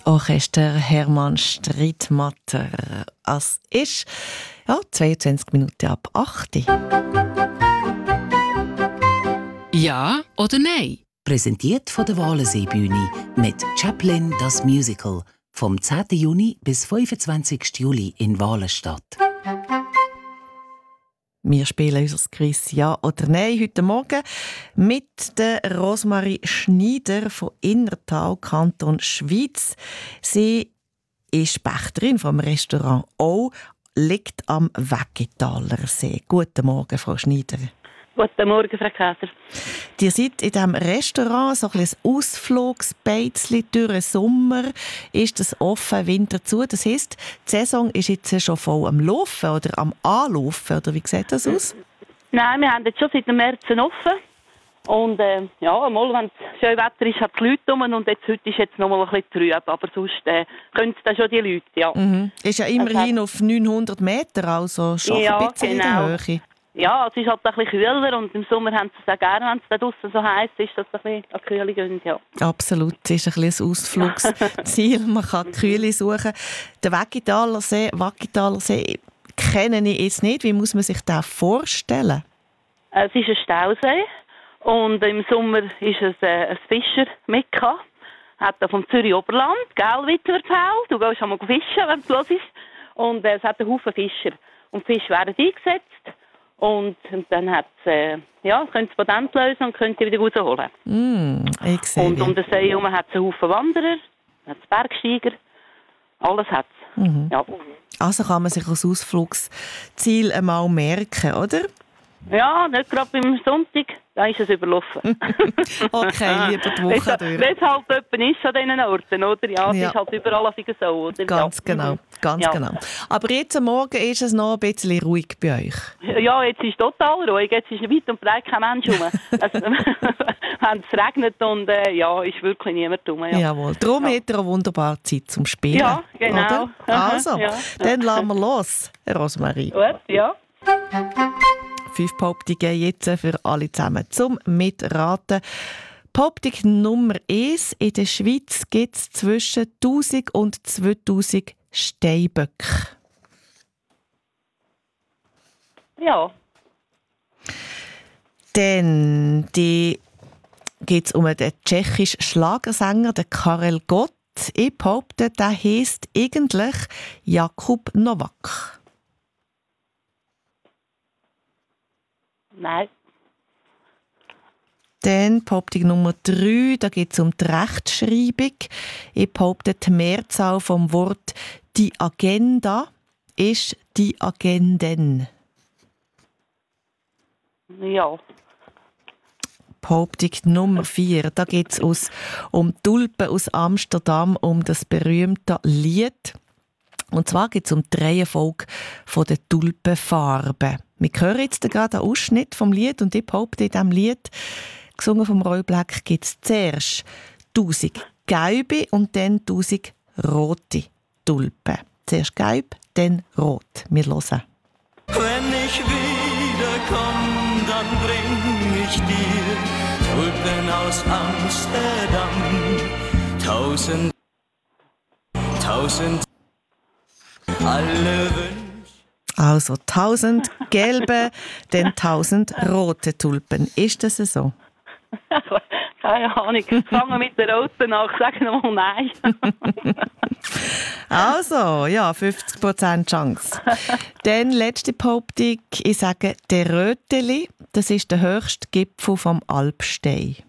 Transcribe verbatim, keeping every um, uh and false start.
Orchester Hermann Strittmatter. Es ist ja, zweiundzwanzig Minuten ab acht. Ja oder nein? Präsentiert von der Walensee-Bühne mit Chaplin das Musical vom zehnten Juni bis fünfundzwanzigsten Juli in Walenstadt. Wir spielen unser Quiz «Ja oder Nein» heute Morgen mit der Rosmarie Schneider von Innertal, Kanton Schwyz. Sie ist Pächterin vom Restaurant «Au», liegt am Weggetaler See. Guten Morgen, Frau Schneider. Guten Morgen, Frau Käser. Ihr seid in diesem Restaurant so ein Ausflugsbeizli durch den Sommer. Ist es offen, Winter zu? Das heisst, die Saison ist jetzt schon voll am Laufen oder am Anlaufen, oder wie sieht das aus? Nein, wir haben jetzt schon seit dem März offen. Und äh, ja, mal, wenn es schön Wetter ist, hat es Leute rum. Und jetzt, heute ist jetzt noch mal ein bisschen trüb. Aber sonst äh, können es dann schon die Leute, ja. Mhm. Ist ja immerhin hat... auf neunhundert Meter, also schon ja, ein bisschen genau. in der Höhe. Ja, es ist halt ein bisschen kühler und im Sommer haben sie es auch gerne, wenn es da draussen so heiß ist, dass es ein bisschen an Kühle gehen, ja. Absolut, das ist ein bisschen ein Ausflugsziel. Man kann die Kühle suchen. Den Weggetaler See, Weggetaler See kenne ich jetzt nicht. Wie muss man sich das vorstellen? Es ist ein Stausee und im Sommer ist es äh, ein Fischer-Mekka. Hat da vom Zürich Oberland, gell, Wittmerfeld. Du gehst einmal fischen, wenn es los ist. Und äh, es hat einen Haufen Fischer. Und die Fische werden eingesetzt. Und, und dann hat es, äh, ja, können sie Patent lösen und können sie wieder rausholen. Mm, ich sehe. Und um den See herum hat es einen Haufen Wanderer, hat es Bergsteiger, alles hat es. Mhm. Ja. Also kann man sich als Ausflugsziel einmal merken, oder? Ja, nicht gerade beim Sonntag, da ist es überlaufen. Okay, lieber die Woche durch. Wenn es halt jemand ist an diesen Orten, oder? Ja, es Ja. ist halt überall auf so, oder? Ganz ja. genau, ganz ja. genau. Aber jetzt am Morgen ist es noch ein bisschen ruhig bei euch. Ja, jetzt ist es total ruhig. Jetzt ist weit und breit kein Mensch rum. Also, wenn es regnet und äh, ja, ist wirklich niemand rum. Ja. Jawohl. Darum ja. hat er eine wunderbare Zeit zum Spielen. Ja, genau. Oder? Also, ja. dann lassen wir los, Rosmarie. Gut, ja. Fünf Behauptungen jetzt für alle zusammen zum Mitraten. Behauptung Nummer eins. In der Schweiz gibt es zwischen tausend und zweitausend Steinböcke. Ja. Dann geht es um den tschechischen Schlagersänger, den Karel Gott. Ich behaupte, der heisst eigentlich Jakub Novak. Nein. Dann Behauptung Nummer drei, da geht es um die Rechtschreibung. Ich behaupte, die Mehrzahl vom Wort «die Agenda» ist «die Agenden». Ja. Behauptung Nummer vier, da geht es um Tulpen aus Amsterdam, um das berühmte Lied. Und zwar geht es um die Reihenfolge der Tulpenfarben. Wir hören jetzt gerade einen Ausschnitt vom Lied und ich behaupte, in diesem Lied, gesungen vom Roy Black, gibt es zuerst tausend gelbe und dann tausend rote Tulpen. Zuerst gelb, dann rot. Wir hören. Wenn ich wiederkomme, dann bring ich dir Tulpen aus Amsterdam. Tausend, tausend, alle Wünsche. Also tausend gelbe, dann tausend rote Tulpen. Ist das so? Keine Ahnung. Fangen wir mit der roten an. Ich sage nochmal nein. Also, ja, fünfzig Prozent Chance. Dann letzte Behauptung. Ich sage, der Röteli, das ist der höchste Gipfel vom Alpstein.